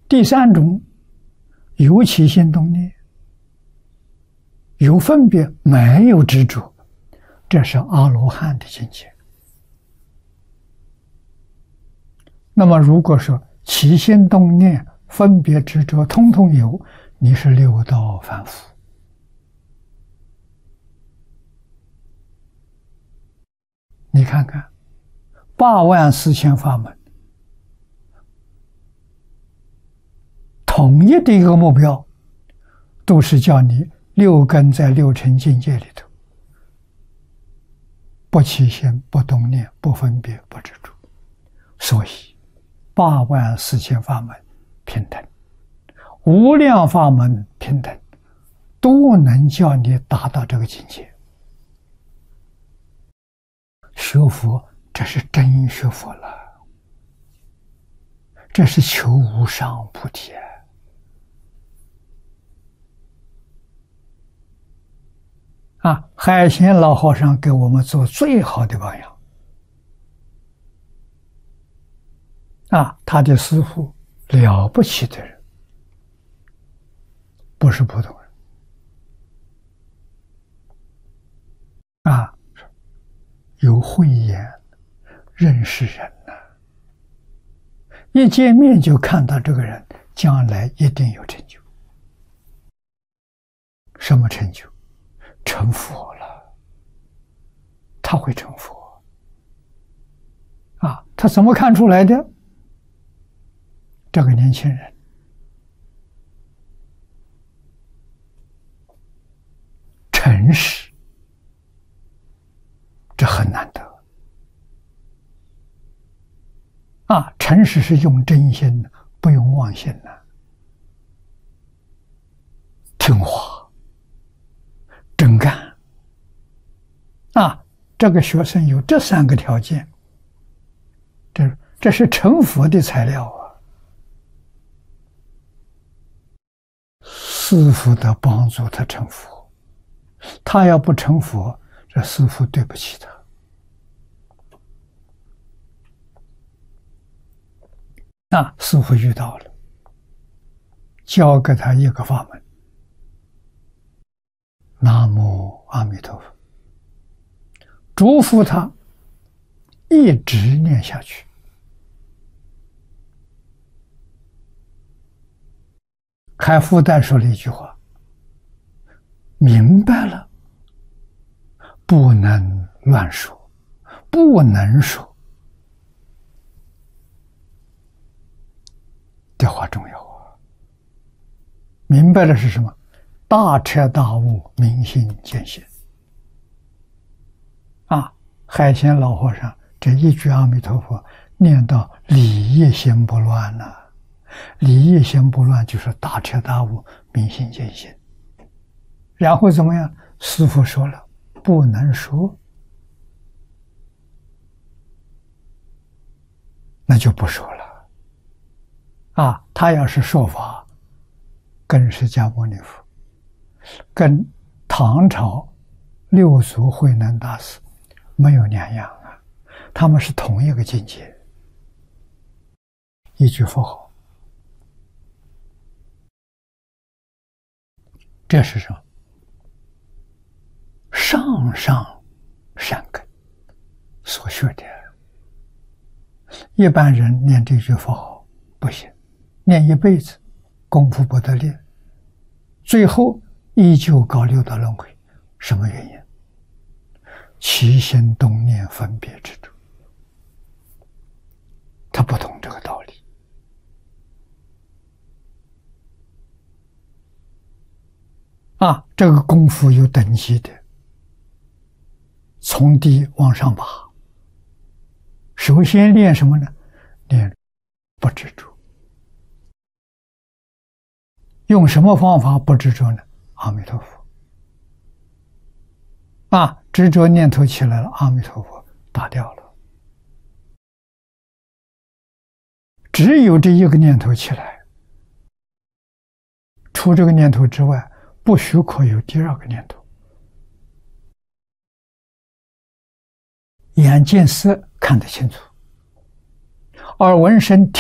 第三种，有起心动念，有分别，没有执着，这是阿罗汉的境界。那么如果说起心动念、分别执着通通有，你是六道凡夫。你看看84000法门，统一的一个目标，都是叫你六根在六尘境界里头，不起心、不动念、不分别、不执着。所以84000法门平等，无量法门平等，都能叫你达到这个境界。学佛，这是真学佛了，这是求无上菩提。海贤老和尚给我们做最好的榜样。他的师父了不起的人，不是普通人。有慧眼，认识人呐。一见面就看到这个人将来一定有成就。什么成就？成佛了。他会成佛。他怎么看出来的？这个年轻人诚实，这很难得。诚实是用真心的，不用妄心的。听话，真干。这个学生有这3个条件，这是成佛的材料啊。师父的帮助他成佛，他要不成佛，这师父对不起他。师父遇到了，教给他一个法门：南无阿弥陀佛，嘱咐他一直念下去。开复旦说了一句话：明白了，不能乱说，不能说。这话重要啊！明白了是什么？大彻大悟，明心见性。海贤老和尚这一句阿弥陀佛念到理业心不乱了。理业心不乱就是大彻大悟，明心见性。然后怎么样？师父说了，不能说，那就不说了。他要是说法，跟释迦牟尼佛，跟唐朝六祖慧能大师没有两样啊，他们是同一个境界。一句佛号，这是什么？上善根所学的。一般人念这句佛号不行，念一辈子功夫不得练，最后依旧搞六道轮回。什么原因？起心动念分别执着，他不懂这个道理。这个功夫有等级的，从低往上爬。首先练什么呢？练不执着。用什么方法不执着呢？阿弥陀佛。执着念头起来了，阿弥陀佛打掉了。只有这一个念头起来，除这个念头之外，不许可有第二个念头。眼见色看得清楚，耳闻声听